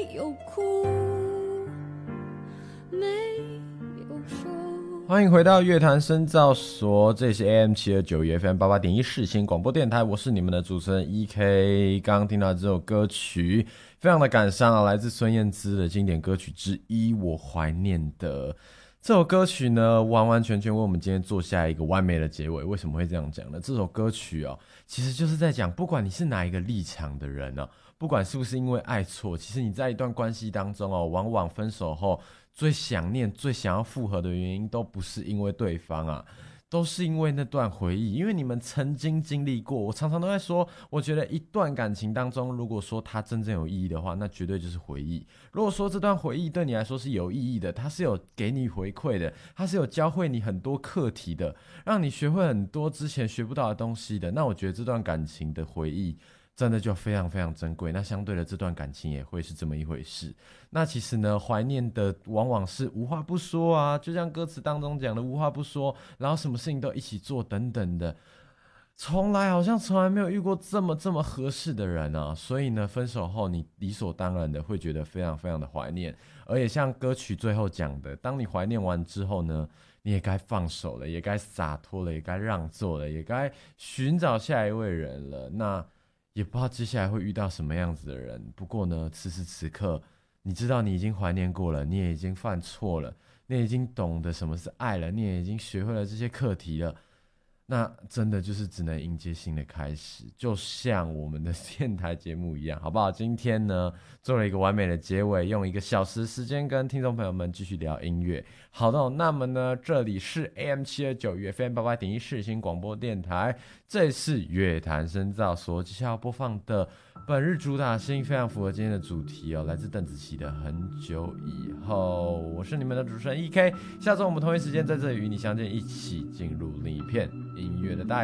有哭，没有说。 欢迎回到乐坛深造所，这里是 AM729 FM 88.1世新广播电台，我是你们的主持人 EK。刚刚听到这首歌曲非常的感伤啊，来自孙燕姿的经典歌曲之一《我怀念的》。这首歌曲呢，完完全全为我们今天做下一个完美的结尾。为什么会这样讲呢？这首歌曲哦，其实就是在讲，不管你是哪一个立场的人哦，不管是不是因为爱错，其实你在一段关系当中哦，往往分手后最想念、最想要复合的原因，都不是因为对方啊，都是因为那段回忆，因为你们曾经经历过。我常常都在说，我觉得一段感情当中，如果说它真正有意义的话，那绝对就是回忆。如果说这段回忆对你来说是有意义的，它是有给你回馈的，它是有教会你很多课题的，让你学会很多之前学不到的东西的，那我觉得这段感情的回忆真的就非常非常珍贵。那相对的，这段感情也会是这么一回事。那其实呢，怀念的往往是无话不说啊，就像歌词当中讲的无话不说，然后什么事情都一起做等等的，好像从来没有遇过这么合适的人啊。所以呢，分手后你理所当然的会觉得非常非常的怀念，而且像歌曲最后讲的，当你怀念完之后呢，你也该放手了，也该洒脱了，也该让座了，也该寻找下一位人了。那也不知道接下来会遇到什么样子的人，不过呢，此时此刻你知道你已经怀念过了，你也已经犯错了，你也已经懂得什么是爱了，你也已经学会了这些课题了，那真的就是只能迎接新的开始，就像我们的电台节目一样，好不好？今天呢，做了一个完美的结尾，用1个小时时间跟听众朋友们继续聊音乐。好的，那么呢，这里是 AM729 FM 88.1世新广播电台，这是乐坛深造所接下来要播放的本日主打新，非常符合今天的主题哦，来自邓紫棋的《很久以后》。我是你们的主持人 EK， 下周我们同一时间在这里与你相见，一起进入另一片音乐的大